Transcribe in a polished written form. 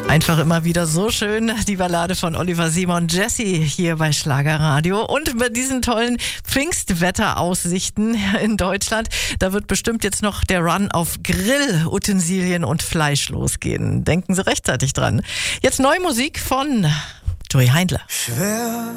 Einfach immer wieder so schön, die Ballade von Oliver Simon, Jessie hier bei Schlagerradio. Und mit diesen tollen Pfingstwetteraussichten in Deutschland, da wird bestimmt jetzt noch der Run auf Grillutensilien und Fleisch losgehen. Denken Sie rechtzeitig dran. Jetzt neue Musik von Joey Heindler. Schwer